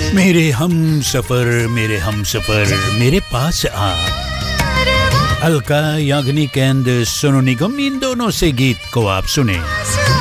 मेरे हम सफर मेरे पास आ अलका याग्निक एंड सोनू निगम इन दोनों से गीत को आप सुने